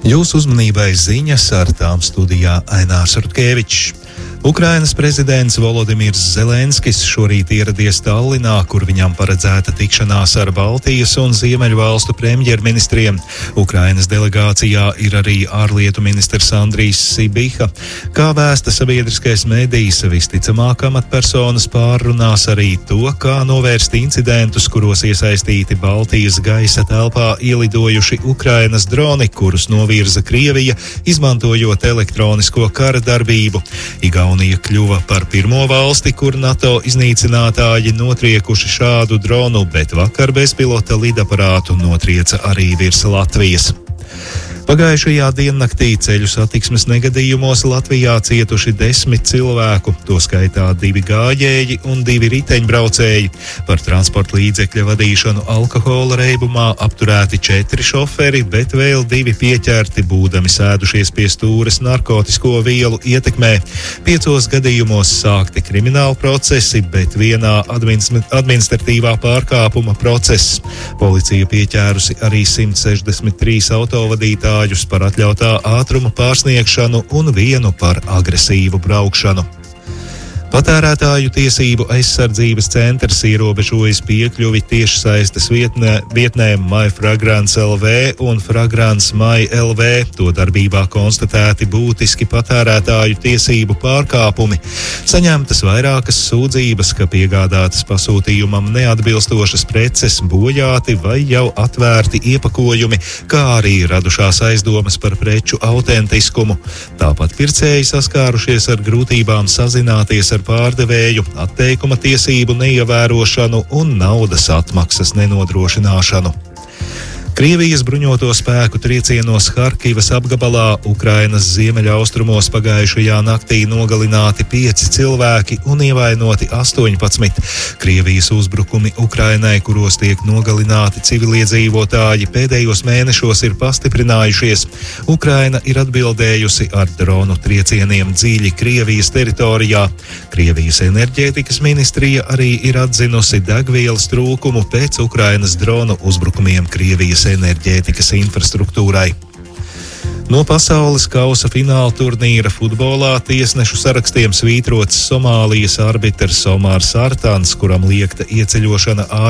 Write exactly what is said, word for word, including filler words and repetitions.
Jūsu uzmanībai ziņas, ar tām studijā Ainārs Rutkevičs. Ukrainas prezidents Volodimirs Zelenskis šorīt ieradies Tallinā, kur viņam paredzēta tikšanās ar Baltijas un Ziemeļu valstu premjerministriem. Ukrainas delegācijā ir arī ārlietu ministrs Andrijs Sibiha. Kā vēsta sabiedriskais medijs, visticamāk amatpersonas pārrunās arī to, kā novērst incidentus, kuros iesaistīti Baltijas gaisa telpā ielidojuši Ukrainas droni, kurus novirza Krievija, izmantojot elektronisko kara darbību. Igaunija kļuva par pirmo valsti, kur NATO iznīcinātāji notriekuši šādu dronu, bet vakar bezpilota lidaparātu notrieca arī virs Latvijas. Pagājušajā diennaktī ceļu satiksmes negadījumos Latvijā cietuši desmit cilvēku, to skaitā divi gājēji un divi riteņbraucēji. Par transporta līdzekļa vadīšanu alkohola reibumā apturēti četri šoferi, bet vēl divi pieķerti, būdami sēdušies pie stūres narkotisko vielu ietekmē. Piecos gadījumos sākti krimināli procesi, bet vienā administratīvā pārkāpuma process. Policija pieķērusi arī simt sešdesmit trīs autovadītāji par atļautā ātruma pārsniegšanu un vienu par agresīvu braukšanu. Patērētāju tiesību aizsardzības centrs ierobežojas piekļuvi tiešsaistes vietnē, vietnēm MyFragrance L V un Fragrance My L V. To darbībā konstatēti būtiski patērētāju tiesību pārkāpumi. Saņemtas vairākas sūdzības, ka piegādātas pasūtījumam neatbilstošas preces, bojāti vai jau atvērti iepakojumi, kā arī radušās aizdomas par preču autentiskumu. Tāpat pircēji saskārušies ar grūtībām sazināties ar pārdevēju, atteikuma tiesību neievērošanu un naudas atmaksas nenodrošināšanu. Krievijas bruņoto spēku triecienos Harkivas apgabalā Ukrainas ziemeļaustrumos pagājušajā naktī nogalināti pieci cilvēki un ievainoti astoņpadsmit. Krievijas uzbrukumi Ukrainai, kuros tiek nogalināti civiliedzīvotāji, pēdējos mēnešos ir pastiprinājušies. Ukraina ir atbildējusi ar dronu triecieniem dziļi Krievijas teritorijā. Krievijas enerģētikas ministrija arī ir atzinusi degvielas trūkumu pēc Ukrainas dronu uzbrukumiem Krievijas enerģētikas infrastruktūrai. No pasaules kausa fināla turnīra futbolā tiesnešu sarakstiem svītrots Somālijas arbitrs Omārs Artans, kuram liegta ieceļošana